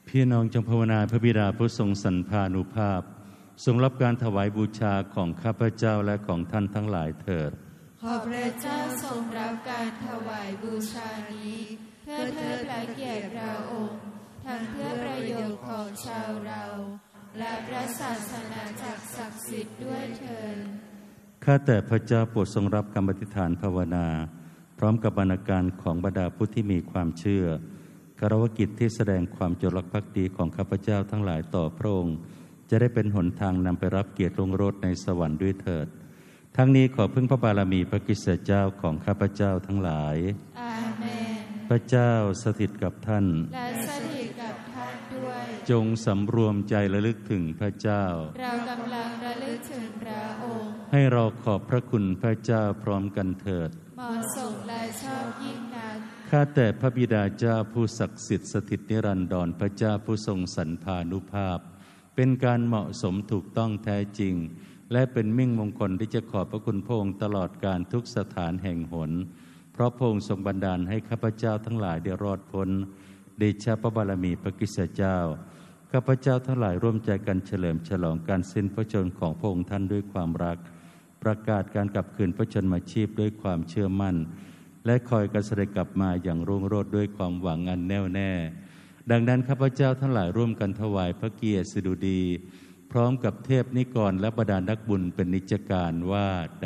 พี่น้องจงภาวนาพระบิดาผู้ทรงสันพานุภาพทรงรับการถวายบูชาของข้าพเจ้าและของท่านทั้งหลายเถิดขอพระเจ้าทรงรับการถวายบูชานี้เพื่อเทิดพระเกียรติพระองค์ทั้งเพื่อประโยชน์ของชาวเราและพระศาสนาจักรศักดิ์สิทธิ์ด้วยเถิดข้าแต่พระเจ้าโปรดทรงรับคำอธิษฐานภาวนาพร้อมกับบรรณาการของบรรดาผู้ที่มีความเชื่อกรวกิจที่แสดงความจงรักภักดีของข้าพเจ้าทั้งหลายต่อพระองค์จะได้เป็นหนทางนำไปรับเกียรติรุ่งโรจน์ในสวรรค์ด้วยเถิดทั้งนี้ขอพึ่งพระบารมีพระกษัตริย์เจ้าของข้าพเจ้าทั้งหลายอาเมนพระเจ้าสถิตกับท่านและสถิตกับท่านด้วยจงสำรวมใจระลึกถึงพระเจ้าเรากำลังระลึกถึงพระองค์ให้เราขอบพระคุณพระเจ้าพร้อมกันเถิดเหมาะสมและชอบยิ่งนักข้าแต่พระบิดาเจ้าผู้ศักดิ์สิทธิ์สถิตนิรันดรพระเจ้าผู้ทรงสันพานุภาพเป็นการเหมาะสมถูกต้องแท้จริงและเป็นมิ่งมงคลที่จะขอบพระคุณพระองค์ตลอดการทุกสถานแห่งหนเพราะพระองค์ทรงบันดาลให้ข้าพเจ้าทั้งหลายได้รอดพ้นเดชะพระบารมีพระกษัตริย์เจ้าข้าพเจ้าทั้งหลายร่วมใจกันเฉลิมฉลองการสิ้นพระชนม์ของพระองค์ท่านด้วยความรักประกาศการกลับคืนพระชนมาชีพด้วยความเชื่อมั่นและคอยการเสด็จกลับมาอย่างรุ่งโรจน์ด้วยความหวังอันแน่วแน่ดังนั้นข้าพเจ้าทั้งหลายร่วมกันถวายพระเกียรติสดุดีพร้อมกับเทพนิกรและบรรดานักบุญเป็นนิจการว่า